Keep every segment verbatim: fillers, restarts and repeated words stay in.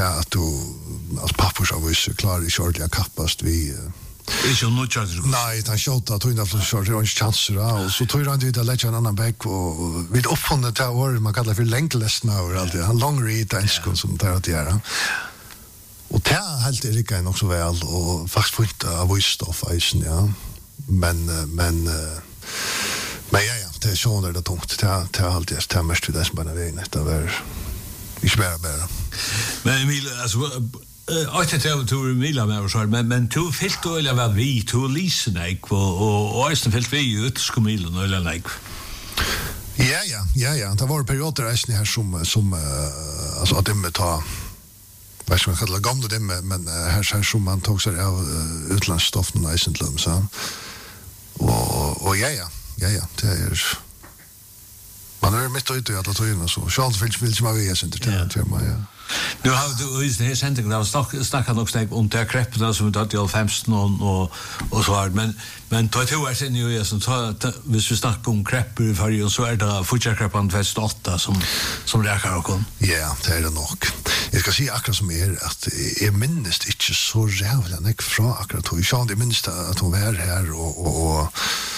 att du alltså pappers av oss klarar inte ordentligt kappast vi Ikke noe kjørt. Nei, han skjøtta, tog inn av kjørt, det var ikke chanser, og så tog han dit å legge en annan back, og vi oppfunnet det år, man kallar for lenkelesna og alt det, han langer i danskon som det er at gjøre. Og det er helt ikke nok så vel, og faktisk funnet av vøystoff, eisen, ja. Men, men, men ja, ja, det er sånn det er tungt, det er, det er alltid, det er mest vi det som bare veien, det er ikke bare bare. Men Emil, altså, Uh, I think that to Mila med så men men to fyllt og eller vi to lisen ik og og eisen fyllt vi ut skomila eller like. Ja ja, ja ja, det var perioder eisen her som som uh, altså at de ta vad ska man kalla gamla dem men uh, här här som man tog sig av uh, utlandsstoffen eisen til så. Og og ja ja, ja ja, det er man er mitt ute at det er så. Charles Finch vill som vi är inte till mig ja. Nu har du is det sending där snack snacka nog steg om det krepp där som det i femton och och och så här men men då två år sen ju så så hvis vi snackar om krepp i varje så är det fortsatt krepp på tjugoåtta som som räcker och kom. Ja, det är det nog. Jag ska säga akkurat som är att är minst inte så jävla nek från akkurat hur jag det minst att hon var här och och, och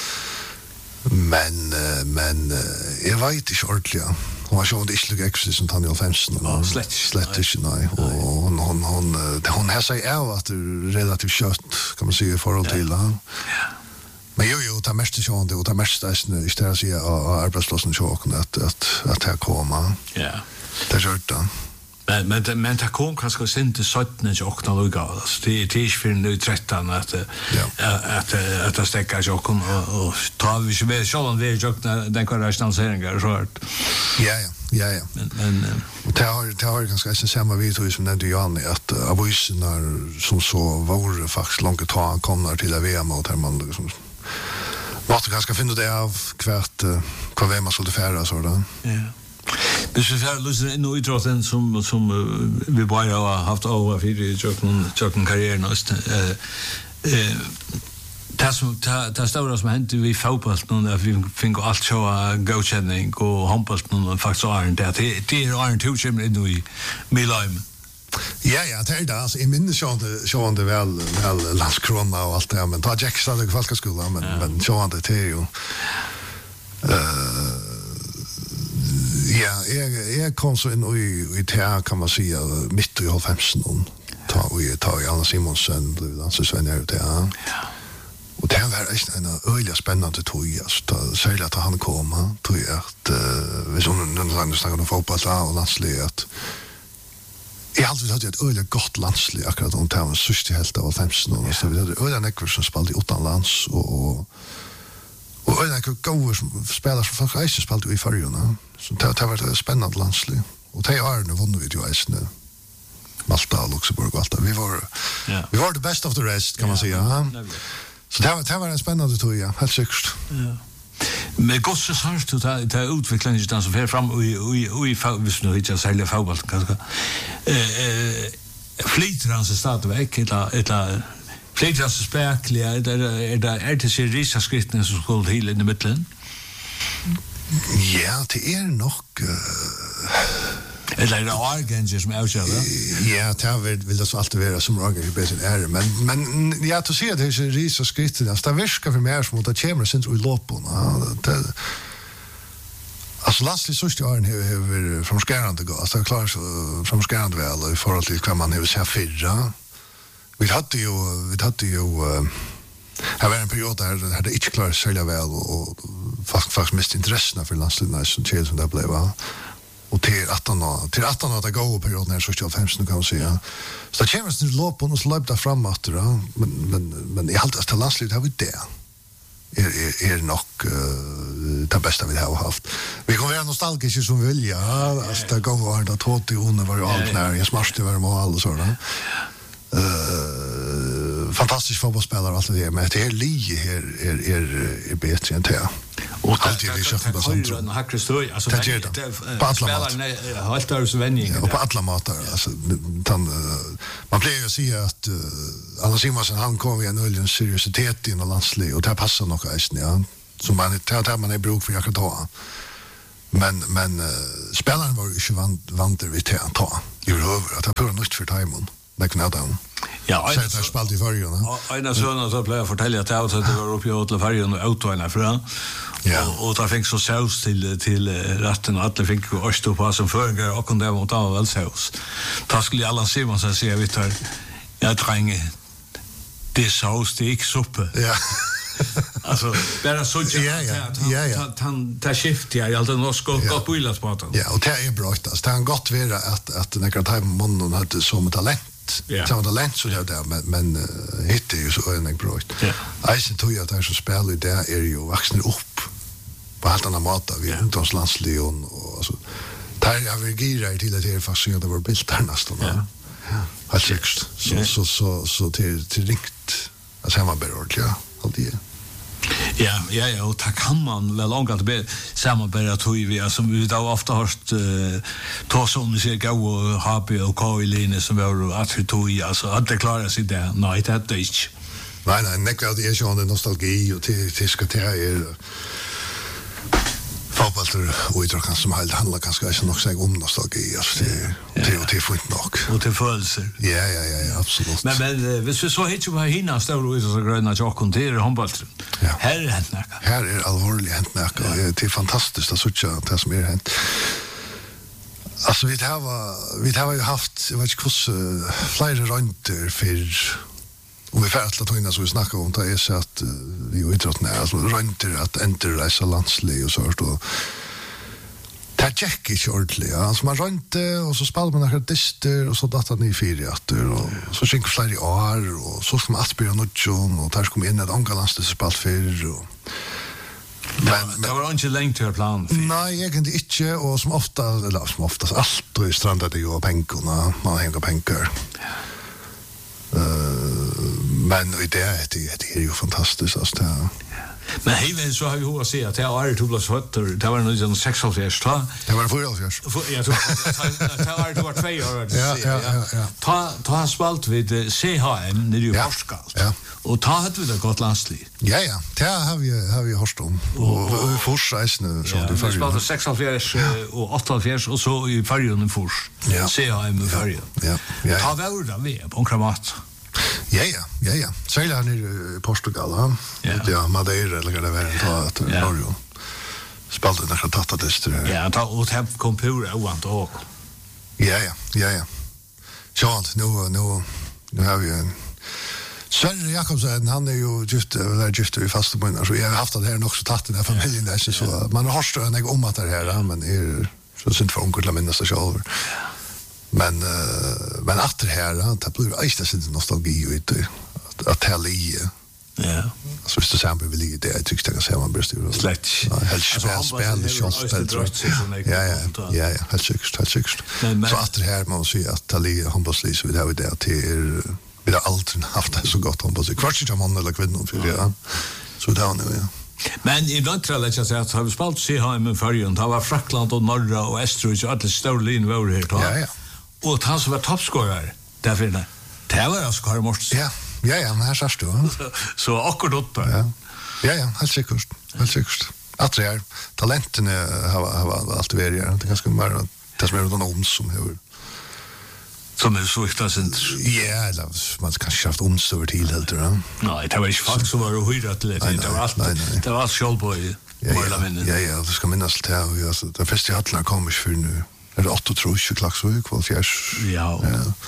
men men jag vet inte ordentligt. Hon var så inte islig extra som han i femton. Ja, slett. Slett inte, nej. Och hon, hon, hon, hon har sig av att det är relativt kött, kan man säga, i förhåll till det. Men jo, jo, det är mest sånt, och det är mest istället för att säga att arbetsplatsen tjocken att, att, att det här kommer. Ja. Det är kört då. Men men men det kom kanske sen till sjutton och åtta lugga. Alltså det är tisch för nu tretton att att att det stäcka jag kom och ta vi så väl så vi jag den kan rationaliseringar så här. Ja ja. Ja ja. Men men det har det har ganska sen samma vi tror som nämnde Jan att avoisen när som så var faktiskt långt ta kommer till V M mot här man liksom måste ganska finna det av kvärt kvar vem man skulle färra så då. Ja. Det är så lustigt in i idrotten som som uh, vi bara har haft över för i jocken jocken karriären och eh eh det som det stora som hände vi fotboll nu när vi fick allt så godkänning och handboll nu faktiskt är det det är en two chim in i Milheim. Ja ja, det är det alltså i minne så det så det väl väl Landskrona och allt det men ta Jack så det kvalka skolan men ja. Men så det är ju eh ja, jag jag kom så in i i te kan man säga mitt i femton ta vi ta i Anna Simonsen blev alltså Sven här ute ja. Och det var en öliga spännande tog alltså så att han kom tror jag att vi som någon annan snackade om fotboll och landslivet. Jag har alltid haft ett öliga gott landslig akkurat om det var sista helt av femton så vi hade öliga nekvar som spelade utomlands och och en gå spelare som folk reser spelade i Färjorna. Så det det var ett spännande landslig. Och det är nu vann vi ju nu. Malta, Luxemburg och allt det. Vi var ja. Vi var the best of the rest kan man säga. Ja. Så det var det var en spännande tur ja, helt säkert. Ja. Men gott så sånt så det det utvecklingen så för fram och och i hvis nu inte sälja fotboll kanske. Eh eh flyttrans startväg eller eller flyttrans spärkliga där är där är det ser risa skriften som skulle hela i mitten. Ja, det är nog eller det organet som är så där. Ja, det vill vill det så alltid vara som organ bättre är men men ja att se det är risa skriften alltså det viskar för mer som att chamber sen i loppen. Det alltså lastly så står han här från skärande gå alltså klart så från skärande väl i förhåll till vad man har sett förra. Vi hade ju vi hade ju här var en period där det hade inte klart sälja väl och fast fast mest intressen för landslinjen som Chelsea som det blev va. Och till atton år till atton år att gå på perioden när så stod femton kan man säga. Så det känns det lopp och så löpte framåt då men men men i allt att landslivet har vi det. Är är är nog uh, det bästa vi har haft. Vi kommer vara nostalgiska som vill ja, alltså det går var det tåt i hon var ju allt när jag smaskade var mål och så där. Uh, fantastisk fotbollsspelare allt det men det är lige här är är är bättre än det. Och alltid vi köper på sånt. En hackre story alltså det är på alla matar. Halt där så vändning. Och på alla matar alltså man blir ju säga att Anna Simonsen han kom i en öljens seriositet i en landslig och det passar nog ästen ja. Så man tar man är bruk för jag kan ta. Men men spelaren var ju inte vant vant vid att ta. You're over. Att ha på nytt för timon. Like now down. Ja, så det spalt i färjan. Ja, en av sönerna så blev jag fortälja att jag det var uppe i till färjan och autoarna för. Ja. Och och där fick så sås till till rätten och alla fick ost på som förgår och kunde mot av väl sås. Då skulle alla se vad så säger vi tar. Jag tränger det sås det är suppe. Ja. Alltså bara så ja ja ja ja han tar skift jag alltid nog ska gå på illas på den. Ja, och det är bra alltså. Det har gott vara att att den här time mannen hade så med talent. Ja. Så talent så där men men uh, hittar ju så en bra. Ja. Jag ser tog att det så spelar det är ju vuxna upp på allt andra mat vi runt landslejon och alltså där jag vill gira till att det är fast att det var bilt där nästan. Ja. Ja. Alltså så så så så till till rikt alltså man berört ja alltid. Ja, ja, ja, och tack kan man väl långt att be samarbeta tog vi alltså vi då ofta hört uh, ta som sig gå och H P och K I som var att vi tog alltså att det klarar sig där. Nej, det är det inte. Nej, nej, nekvar det är ju en nostalgi och till till ska det är fotboll och idrott som helt handlar ganska så nog säga om nostalgi alltså det det är det får inte nog och till födelser. Ja ja ja ja absolut. Men men vi så så hit ju här hinna står så gröna jag konterar handboll. Ja. Här är hänt näka. Här är allvarligt hänt näka. Det är fantastiskt att söka det som är hänt. Alltså vi har vi har ju haft jag vet inte hur flera runder för och vi färdla tog så vi snackar om det är så att vi ju idrotten är alltså runder att enterresa landslig och så då det gick inte ordentligt. Alltså man rönte och så spelade man några dister och så datt han i fyrater och så gick flera i år och så skulle man attbyrja nudjon och där kom in ett angalandslig spalt för och men, men det var inte längt till plan. Nej, egentligen inte och som ofta eller som oftast allt och i strandade ju pengarna man hänger pengar. Uh, men det är det är ju fantastiskt alltså det. Men hej så har vi hur att se att jag är Tobias Fötter det var nog en sextioårs ta. Det var förra året. Jag tror det var det var två år det. Ja ja ja. Ta ta spalt vid C H M när du forskar. Ja. Och ta hade vi det gott landslig. Ja ja, det har vi har vi hört om och vi forsar nu så det för. Vi spalade sextioårs och åttioårs och så i färjan fors. C H M i färjan. Ja. Ja. Ta väl vi på kramat. Ja ja, ja ja. Sälja han i Portugal, va? Ja, ja Madeira eller det var en ta att Norge. Spalade några tattadister. Ja, ta och hem kompura och och. Ja ja, ja ja. Så nu nu nu har vi en Sverre Jakobsen, han är ju just där just i fasta början så jag har haft det här också tatt den här familjen där så man har stött en om att det här men är så synd för onkel minnas det själv. Men uh, men att det här det blir extra sin nostalgi ut att att tala i. Ja. Så visst det samma vill det jag tycker jag säger man bäst ju. Slätt. Helt spel spel shotspel. Ja ja. Ja ja, helt säkert, helt säkert. Så att det här man ser att tala i handbollslig så vi har det till vi har aldrig haft det så gott handboll. Kvarts av man eller kvinnor för det. Så där nu ja. Men i Lanttrallet jag säger att har vi spalt C H M i förrjun, det var Frackland och Norra och Österrike och alla stora linjer var här då. Ja ja. Och han som var toppscorare därför det. Det var alltså Karl Morst. Ja. Ja ja, men här sås du. Så akkurat då. Ja. Ja ja, helt säkert. Helt säkert. Att det är talenten har har alltid varit det är ganska mer det som är någon om som hur som är så viktigt sen. Ja, eller man kan haft ons över till helt då. Nej, det var inte faktiskt så var det hyrat till det. Det var allt. Det var Shellboy. Ja ja, det ska minnas det här alltså det första hallarna kommer för nu. Är det åtta tror jag klax så kvalifiers. Ja.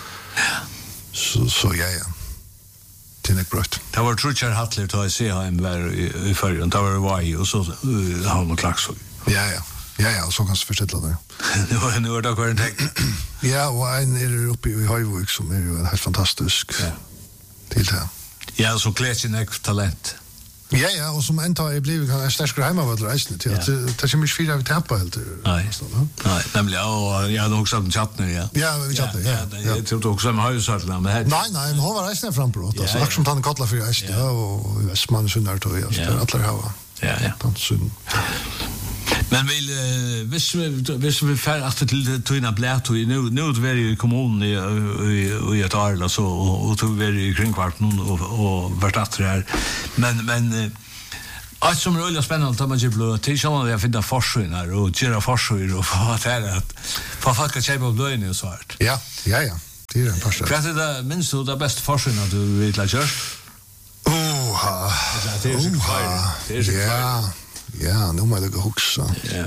Så så ja ja. Det är brött. Det var Truchar Hattler till att se han var i förrjun. Det var Vai och så han och klax så. Ja ja. Ja ja, så kan jag förstå det. Nu var nu då kvar en tänk. Ja, och en är uppe i Höjvik som är ju helt fantastisk. Ja. Till det. Ja, så klätsin ek talent. Ja ja, och som ända är blivit kan starkare hemma vad det är till att det är mycket fyra vi tappar helt. Nej. Nej, nämligen och jag har också en chatt nu ja. Ja, vi chattar ja. Jag tror också med husarna men Nej, nej, men hon var resten fram på det. Så action han kallar för just ja och Västman Sunnart och jag så alla har. Ja, ja. Tansun. Men vill visst visst vi fär att till Tina Bläto i nu nu det är ju kommun i i ett år så och tog vi i kringkvarten och och vart att det här men men Allt som är väldigt spännande att man ger blöd till som jag finner forskningar och göra forskningar och vad det är att för folk att köpa blöd och så här. Ja, ja, ja. Det är en första. För att det minns du det bästa forskningar du vill lära göra? Åh, det är så kvar. Det är så ja, ja, nu måste jag huxa. Ja.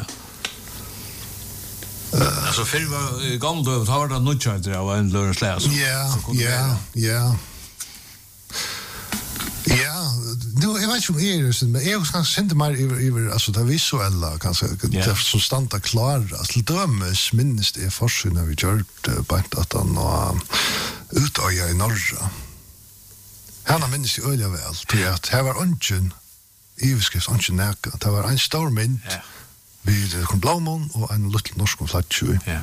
Uh, alltså för var gammal då var det nutchat det var en lördagsläs. Ja, ja, ja. Ja, du jag vet ju mer så men jag ska sända mig över över alltså det visuella kanske det som standa klar alltså dömes minst är forsyn när vi gjort på att han och utöja i norra. Han har minst i öliga väl till att här var ungen i viskes ungen näka. Det var en stor mynd vid kom blåmån och en liten norsk flatju. Ja.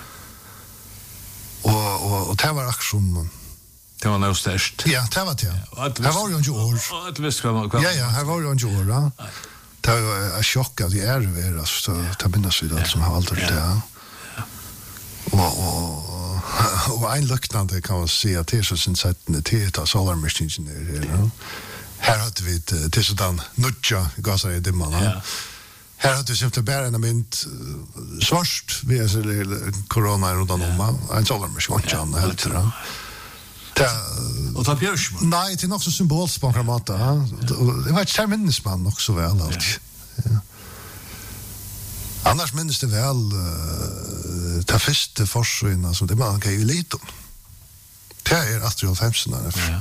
Och och och det var också som det var nog störst. Ja, det var det. Här var ju en år. Ja, det visste jag. Ja, ja, här var ju en år, ja. Det var en chock att det är det, alltså. Det minns vi det som har aldrig det. Och, och, och en luktande kan man säga till så sin sättande till att solarmaskinen är det. Här hade vi till sådan nutja gasar i dimman. Ja. Här hade vi simpelthen bara en mynd svart vid corona runt om. En solarmaskin, inte helt det. Och ta björs. Nej, det är också symboliskt på en måte. Det var ett terminnisman också väl allt. Ja. Annars minns det väl uh, ta första forsyn alltså det man kan ju lite. Det är åttiohundrafemton där.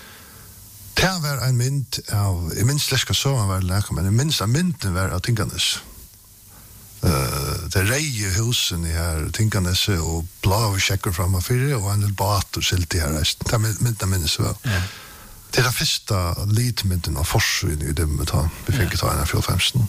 Det var en mynd av i minst läska så han var läka men en minst av mynden var att tinkandes. Uh, det reje husen i här tinkandes och blå checkar framför för och en båt och silt i här resten. Det mynda minns väl. Ja. Det är den första litmynden av forsyn i det med ta. Vi fick ta en av fjortonfemton.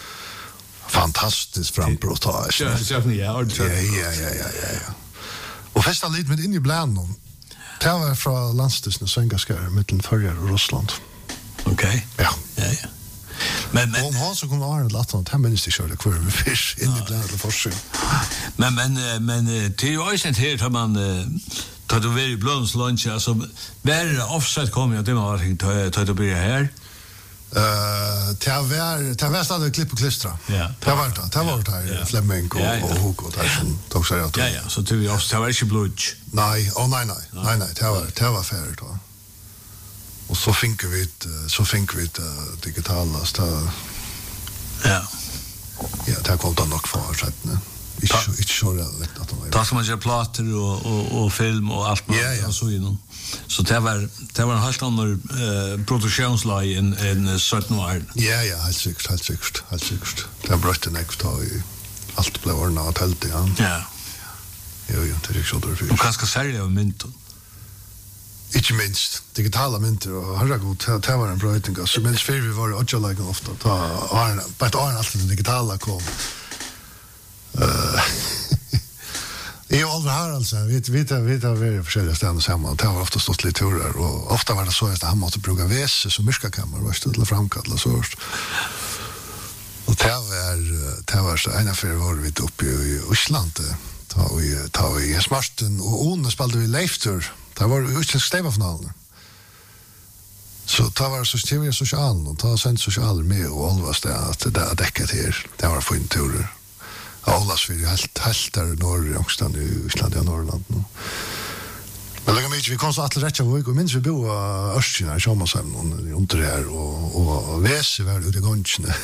Fantastiskt frambrott ta. Ja, ja, ja, ja, ja, ja. Och första litmynd in i bland det var från landstyrelsen Svengaskar mellan Förjar och Ryssland. Okej. Okay. Ja. Ja, ja. Men men om han så kommer Arne Latta att han minns det körde kvar med fisk in i bland forsyn. Men men men det är ju också inte helt att man tar då väl blåns lunch alltså där offside kommer jag det var tar tar då börja här. Eh ta var ta var stad klipp och klistra. Ja. Ta var det. Ta var det här Flemming och Hugo där som tog sig åt. Ja ja, så det vi också tar väl inte blod. Nej, oh nej nej. Nej nej, ta var ta var färdigt då. Och så fick vi så fick vi det digitala så ja. Ja, det kom då nog för så att inte inte så rätt att de. Då ska man göra plattor och och och film och allt man ja, ja. så innan. Så det var det var en helt annan eh produktionslag en en certain var. Ja ja, helt säkert, helt säkert, helt säkert. Det bröt en extra i allt blev ordnat helt ja. Ja. Jo, jo, det är så där. Och kanske sälja av mynten. Ikke minst digitala mynter og herregud, det var en brøyting. Så mens før vi var i Odja-lagen ofta, da bare et år alltid det digitala kom. Uh, jeg er jo aldri her, altså. Vi, vi, vi har vært forskjellige steder sammen. Det har ofta stått litt turer, og ofta var det så at han måtte bruke vese som myrskakammer, var det til å framkadle så hørt. Og det var, det var så ena før var vi oppe i Osland, da vi, da vi i Smarten, og One spalte vi Leiftur. Det var jo ikke stevafinalen. Så det var så stivet sosialen, og det var sendt sosialen med og Olvas det at det er dekket her. Det var fint turer. Olvas vi helt, helt der i Norge, i Ångstand, i Island, i Norrland. Men det vi kom så alltid rett av og minns vi bo av Ørskina, i Sjåmasheim, under her, og, og Vese var ute i gångene.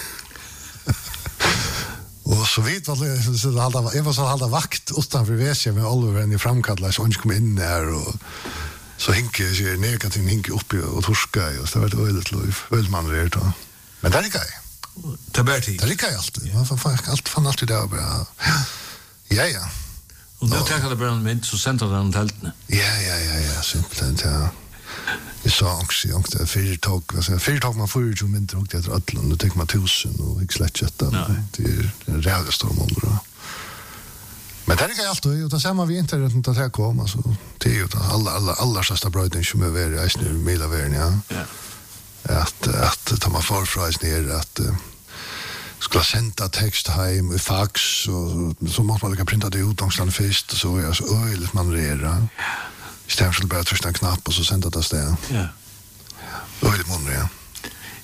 Och så vet vad det så hålla jag var så hålla vakt utanför Väsje med Oliver i framkalla så hon kom in där och så hinke sig ner kan tin hinke upp och torska och så var det väldigt lov väl man det då. Men det är grej. Taberti. Det är grej allt. Man får allt fan allt det där. Ja ja. Och då tar det bara med så center den tältne. Ja ja ja ja simpelt ja. Jag sa också jag tänkte fyra tag vad säger fyra tag man får ju mindre och det är Atlant då tänker man tusen och inte släcka det det är en rejäl storm då. Men det är ju allt och det samma vi inte runt att här komma så det är ju alla alla alla sista bröden som är väl i snö mila värn ja. Ja. Att att ta man för fries ner att skulle sända text hem i fax och så måste man lägga printa det ut någonstans först så är så öligt man rera. Istället för att bara trycka en knapp och så sända det där. Ja. Öligt många, ja.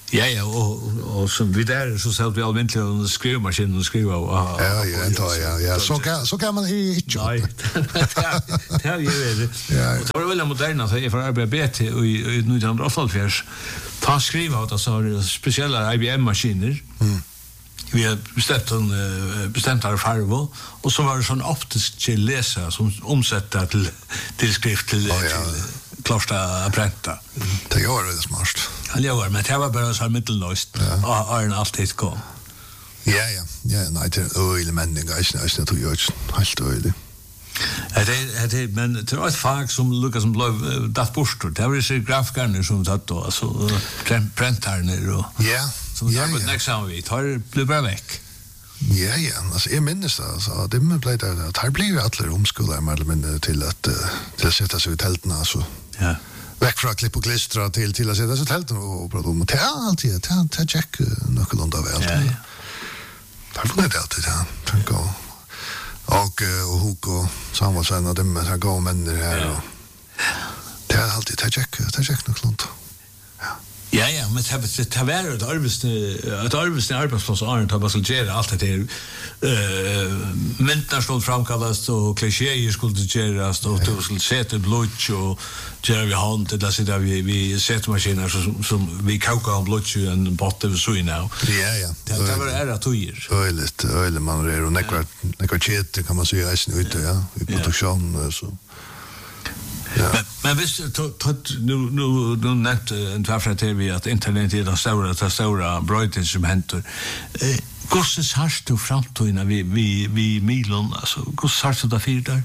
Ja, ja, och och som vi där så så vi allmänt och skrivmaskin och skriva och ja, ja, ändå ja, ja, så kan så kan man inte. Nej. Det har ju det. Ja. Och det var väl moderna så för arbete i nittonhundraåttioåtta. Ta skriva åt så speciella I B M-maskiner. Mm. Vi har bestämt en bestämt av farvo och så var det sån optisk läsare som omsätter till till skrift till oh, ja. till klasta pränta. Mm. Det gör det smart. Ja, det var men det var bara så mittellost. Ja, har en alltid kom. Ja, ja. Ja, nej, det är öle männing, guys, nästan att göra helt öle. Ja, det det men det var ett fag som Lucas som blev dat bostor. Det var ju grafikerna som satt då alltså präntarna och ja. Så ja, men nästa gång vi tar blir bara veck. Ja, ja, alltså jag minns det alltså det med blev det att här blir ju alla omskolade mer eller mindre till att till att sätta sig i tälten alltså. Ja. Väck från klipp och klistra till till att sätta sig i tälten och prata om det alltid ta ta check något landa väl. Ja. Där får det alltid ja. Tänk och och och huk och samma sen att de här gå män det här och det är alltid ta check ta check något landa. Ja, ja, men det det var ett arbete ett arbete arbetsplats och Arne har baserat allt det där eh mentar skulle framkallas och klichéer skulle göras och det skulle sätta blod och göra vi hand det så där vi vi sätter maskiner som som vi kokar om blod och en botten så nu. Ja, ja. Det var era tojer. Öligt, öle man är och nekvar nekvar chet kan man säga är ute ja, i produktion så. Ja. Men men visst nu nu nu nämnt en tvärfrater vi att internet är det stora det stora bröten som händer. Eh Gosses har du framtiden vi vi vi Milan alltså goss har du där för där.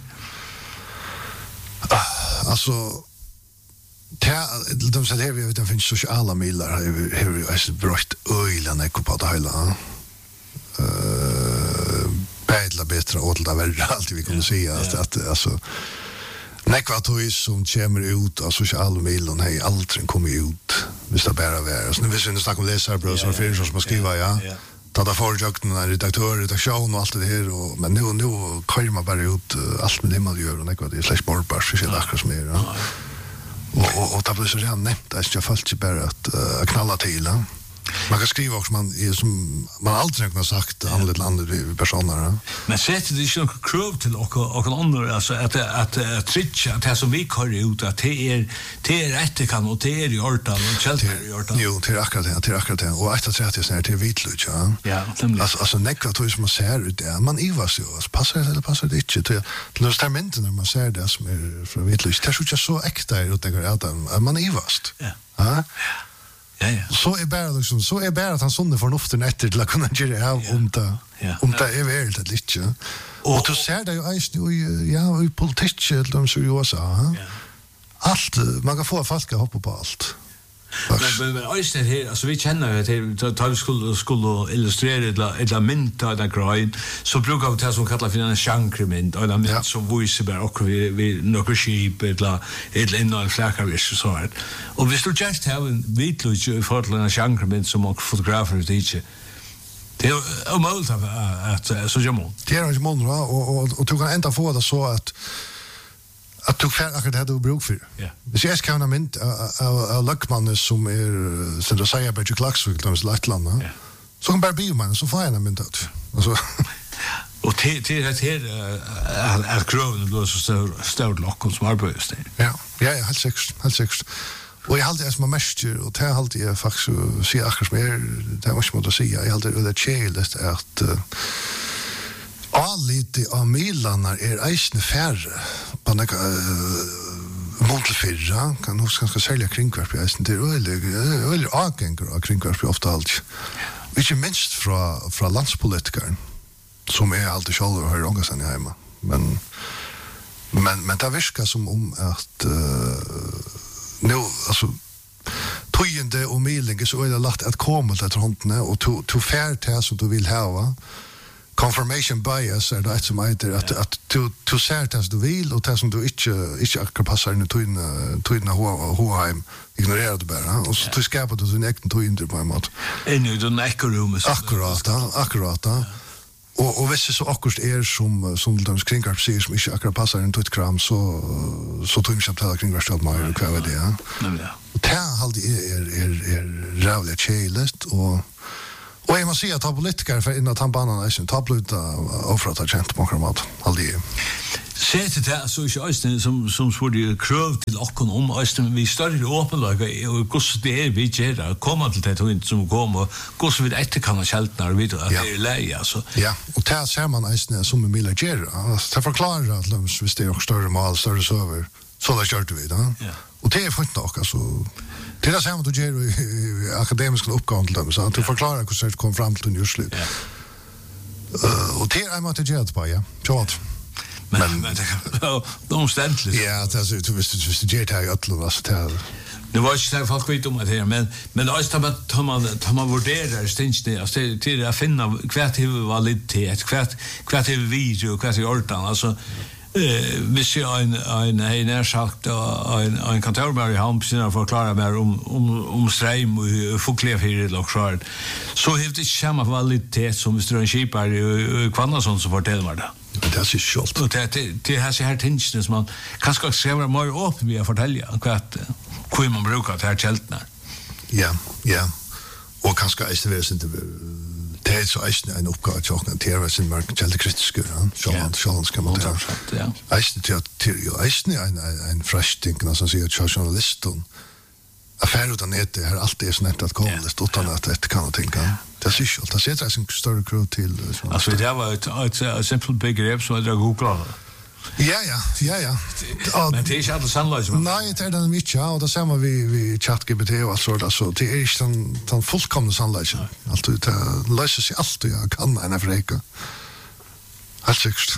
Alltså de säger här vi det finns sociala milar här vi är brött öjlan är på det hela. Eh bättre bättre åt det väl alltid vi kunde säga att alltså nekvatois som kommer ut av sociala medier hej aldrig kommer ut hvis det bara är så nu visst vi snackar om läsare bror som finns som man skriver ja ta där för jag en redaktör redaktion och allt det här och men nu nu kör man bara ut allt med det man gör och nekvat det är slags bortbar så det är som är ja och och och det blir så redan nämnt det är ju falskt bara att knalla till man kan skriva också man är som man aldrig har sagt andra landet personer. Men sätter det ju något krav till och och andra alltså att att att tritcha att det som vi kör ut att det är det är rätt kan och det är i ordan och kälter i ordan. Jo, till akkurat det, till akkurat det. Och att det är snart till vitlut, ja. Ja, alltså alltså nekvat hur som man ser ut det. Man ivas ju, alltså passar det eller passar det inte till till starmenten när man ser det som är från vitlut. Det är ju så äkta ut det att man ivas. Ja. Ja. Ja, ja. Så är bara liksom så är bara att han sonne förnuften efter till att kunna göra av om det om det är väl det lite. Och du ser det ju just nu ja i politik eller de så ju också. Ja. Allt man kan få folk att hoppa på allt. Men men alltså det här alltså vi känner att det tar skulle skulle illustrera ett ett mint av den grejen så brukar vi ta som kallar för en chankrement eller mint som visar bara och vi vi några skip eller ett innan fläckarvis så här. Och vi skulle just ha en vitlust i förhållande till chankrement som och fotografer det det är omöjligt att så gör man. Det är ju mån och och och du kan ända få det så att att du färd akkurat hade du bruk för. Ja. Det är ska man inte av Luckman som är så att säga på Klaxvik de Lattland. Ja. Så kan bara bli man så får jag inte ut. Alltså och till till det här är kronen då så stor stor lock som arbetar. Ja. Ja, helt säkert, helt säkert. Och jag hade som mest och det hade jag faktiskt se akkurat mer det måste man då säga. Jag hade det chillt att allite av milanar är eisne färre på några modelfyrra kan nog ganska sälja kringkvarp i eisne det är öliga avgänger av kringkvarp ofta allt inte minst från från landspolitikern som är alltid själv och har ångat sen i hemma men men men det viskar som om att uh, nu alltså tojende och miling är så öliga lagt att komma till håndene och to, to färre till som du vill ha confirmation bias är det som heter att att du du ser det du vill och det som du inte inte akkurat passar in i tydna tydna Hoheim ignorerar det bara och så du skapar du din egen tydna på en måte. En ju den ekonomiska. Akkurat, akkurat. Och och visst så akkurat är som som de kringar precis som inte akkurat passar en tutkram så så tror jag inte att kringar stad mer kvar det ja. Nej ja. Och det halt är är är rävligt chilligt och och jag måste säga att politiker för innan han banan är sin tablut och för att gent på kramat aldrig. Sätt det så är ju som som så det kröv till och om östen vi större åpenlaga och hur det är vi gör komma till det och som kommer hur så vi inte kan skälta när vi att det är läge alltså. Ja, och det ser man östen som en militär. Det förklarar att de visst det är också större mål större server så där kör vi då. Ja. Och det är fint nog alltså. Det är samma du gör i akademiska uppgåvan till dem så att du förklarar hur det kom fram till just slut. Uh, och det är man till hjälp på ja. Så Men men det kan de ständligt. Ja, det är du visst just det här att alltså det. Det var inte så folk vet om det här men men alltså man tar man tar man värderar ständigt alltså till att finna kvart hur kvalitet kvart kvart hur video kvart hur ordan alltså eh vi ser en en en är sagt en en kontorberg han sina förklara mer om om om stream och folkliv här i Lockshard. Så helt det samma kvalitet som vi står en skipar i Kvannason så fortäller man det. Det är så schysst. Och det det det har så här tänkt som man kanske ska skriva mer upp vi fortälja kvart hur man brukar det här kältna. Ja, ja. Och kanske är det väl inte det är så är en uppgåva att jag kan till sin mark källkritiska så man så ska man ta. Ja. Är det till ju är en en fresh thing som säger att journalisten affär utan det här allt är snett att komma det utan att det kan tänka. Det är så det sätter sig en större crew till. Alltså det var ett ett simpelt begrepp som jag googlar. Ja, ja, ja, ja. Men det är inte alltid sannolikt. Nej, det är den mycket, ja, och det ser man vi, vi ChatGPT och så där, så det är inte den, den fullkomna sannolikt. Alltid, det löser sig alltid, jag kan en afreka. Helt sikkert.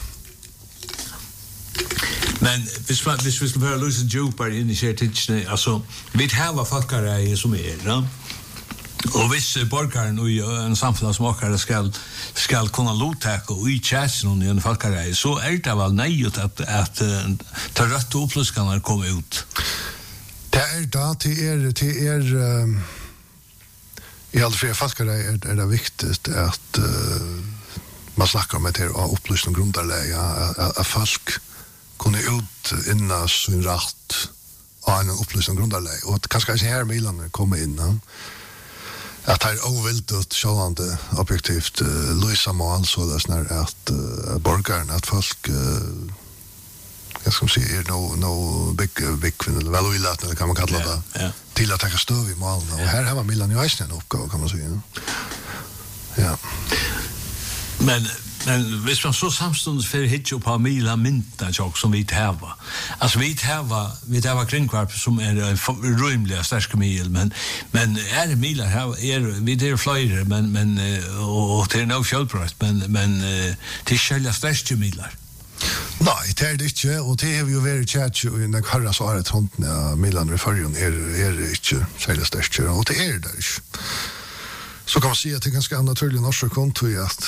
Men hvis, man, hvis vi skal være løse djupere inn i kjertidsene, altså, vi har folkereier som er, ja? Og hvis borgaren og en samfunnsmakare skal, skal kunne lovtake og i tjætsen i en folkereier, så er det vel nøyet at, at, at ta rødt oppløskene kommer ut. Det er da, det er, det er um, i alle frie folkereier er det viktig at uh, man snakker om det av oppløsning grunderleie, at, at folk kunne ut innan sin rätt av en upplysning grundarläge och kanske så här milarna kommer in att det är oväldigt självande objektivt uh, lösa mål så där när att uh, borgaren att folk uh, jag ska säga är no no big big eller väl villat eller kan man kalla det yeah, yeah. till att ta stöv i mål och här har man milan ju en uppgåva kan man säga. Ja. Men men hvis man så samstundes för hitcho på mila mynta jag som vi har. Alltså vi har vi har kringkvarp som är en rymliga starka mil men men är det milar här är vi det är flyger men men och det är nog fjällbrott men men det skälja starka milar. Nej, det är det inte och det har ju varit chat i den karra så är det runt när milan referjon är är inte skälja starka och det är det inte. Så kan man säga att det är ganska naturligt norska konto i att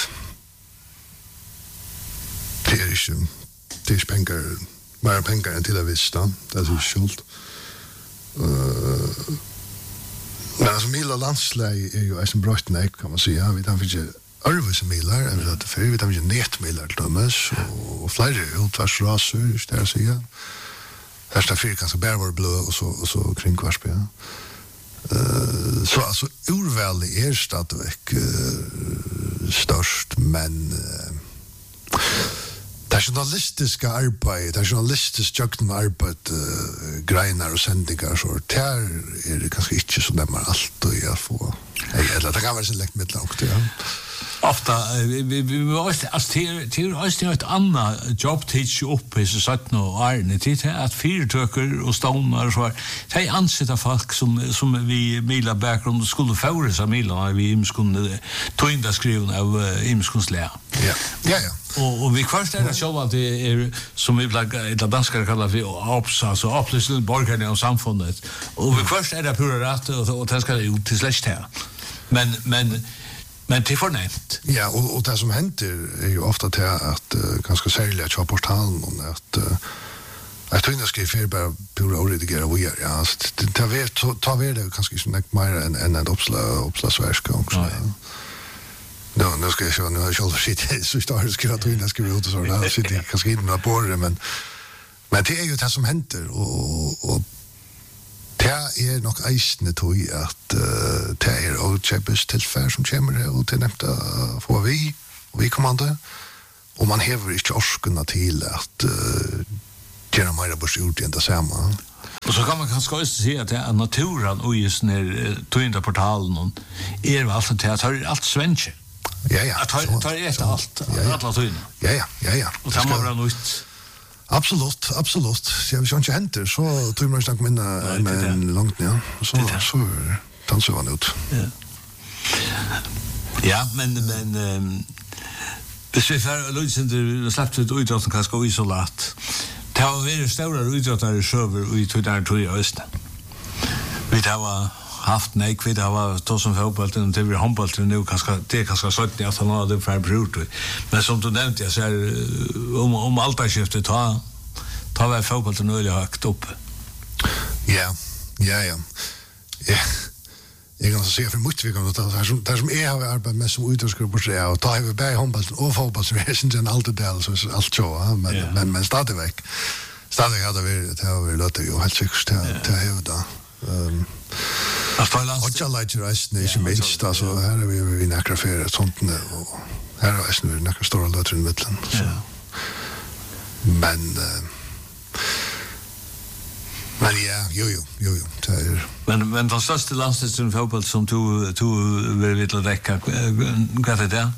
det är inte, det är pengar, mer pengar än till att vissta, det är så skuld. Uh, men alltså, Mila landsläge är ju en brott nej, kan man säga. Vi har inte örvis milar, än vi har det för, vi har inte nätmilar till dömes, och flera utvarsraser, det är att säga. Här står fyra ganska bärvarblå och så, och så kringkvarsp, ja. Uh, så alltså, urväldig är stadigväck uh, störst, men uh, det journalistiska arbete, det journalistiskt jökna arbete, uh, greiner och sändningar så där är det kanske inte så där man alltid att få. Eller det kan vara så lätt med långt, ja. Ofta vi vi vi måste alltså till till alltså ett annat jobb teach upp i så sagt nå är det att fyrtöker och stonar och så här ansätta folk som som vi mila bakgrund skulle föra sig mila vi imskunde tvinda skrivna av imskunslä. Ja. Ja ja. Och och vi först är det så att det är som vi bland det danska kallar vi ops alltså upplysning borgarna och samfundet. Och vi först är det pura rätt och och det ska ut till släkt här. Men men Men det får nämnt. Ja, och, och det som händer är ju ofta till att uh, ganska särskilt att portalen och att uh, jag tror inte skriva för bara pura och redigera och göra. Ja, det tar vi tar vi det kanske inte mer än en ett uppslag uppslagsverk också. Ja. No, nu ska jag köra, nu har jag själv sitt så står det skriva att jag skriver ut och så där sitter jag kanske in på det men men det är ju det som händer och och det är nog eisne tog att uh, det är och chepes tillfär som kommer och till nämnda får vi och vi kommande och man häver inte orskarna till att uh, göra mer bors ut i det samma. Och så kan man kanske också säga att det är naturen och just när tog portalen är ju alltså till att ha allt svenske. Ja, ja. Att ta ta ett allt. Alla tog in. Ja, ja, ja, ja. Och det var något. Absolut, absolut. Jag vill inte händer så tror man snart minna men långt ner. Så så dansar man ut. Ja. Ja, men men ehm det är för Lucinda släppte ut ut som kanske gå isolerat. Det har varit stora utdragare server i två tog i östen. Vi har haft nej kvitt det var då som fotboll och det blir handboll nu kanske det kanske sånt att han hade för brut. Men som du nämnde jag säger om om alltaskiftet ta ta väl fotboll till öle högt upp. Ja, ja, ja. Ja. Jag kan säga för mycket vi kan ta så som där som är har arbetat med som utdragsgrupper så ja och ta vi bä handboll och fotboll så är det en allt del så allt så men yeah. men men stadigt väck. Stadigt hade vi det har vi låtit ju helt säkert till hävda. Ehm och jag lägger resten är minst alltså här är vi vi näkra för sånt och här är resten vi näkra stora låter i mitten så men men ja jo jo jo jo där men men den största landslagsstriden fotboll som du du vill vill räcka vad är det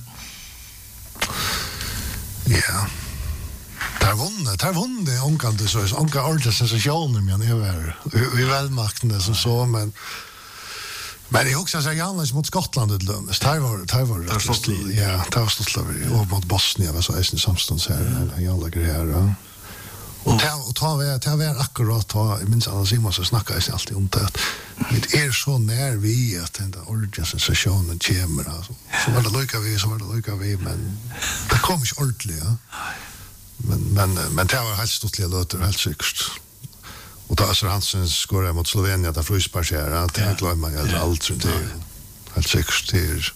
ja där vann där vann det onkande så är onka ordentligt sensationer men det är vi välmakten som så men men det är också så Janus mot Skottland det lömmes. Det var det var rätt. Ja, det var stort löv och mot Bosnien var så är det samstånds här i alla grejer. Och ta och ta vi ta vi akkurat ta minst alla Simon så snackar jag alltid om det. Det är så när vi att den origin sessionen kommer alltså. Så var det lika vi så var det lika vi men det kom inte ordentligt. Men men men det var helt stort låter helt säkert. Och då så Hansen skorar mot Slovenien där fryspartier att det glömmer man ju allt så det helt säkert det.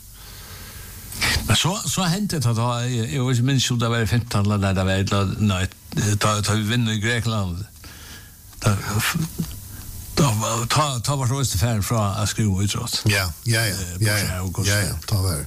Men så så hände det då jag minns ju det var femton där där var nej då då vi vinner i Grekland. Då då ta ta var så istället från att skriva utåt. Ja, ja, ja. Ja, ja, ta var.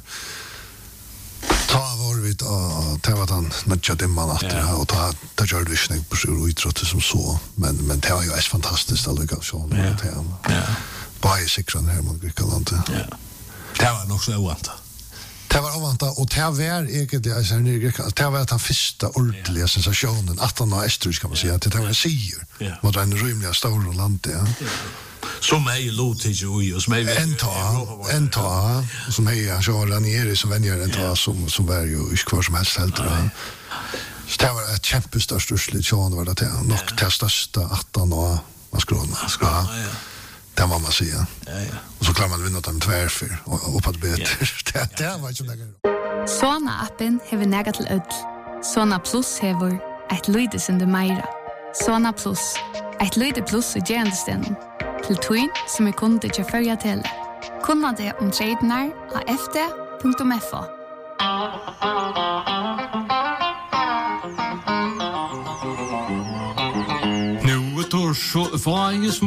Ta var vi då ta var han nödja det man att och ta ta gör vi snägt på så utåt som så men men det var ju är fantastiskt att lyckas så med det. Ja. Bara sexan här mot Grekland. Ja. Det var nog så oväntat. Det var oväntat och det var egentligen alltså när Grekland det var den första ordentliga sensationen att han har Estrus kan man säga att det var seger mot en rymliga stora land ja. Som är Lotage och som är en ta en ta som är så Ranieri som vänjer en ta som som är ju inte kvar som helst helt då. Så det var ett kämpestort slut så var det nog det största arton och vad ska man ska det var man säga. Ja ja. Och så klarar man vinna dem tvärför och upp att bete. Det det var ju det. Sona appen har näga till öll. Sona Plus har ett lydes in the Myra. Sona Plus, ett lyde plus i tjänsten. Till twin som är kunde till förra till. Kunna det om tradenar av f d punkt f o. Nu är det så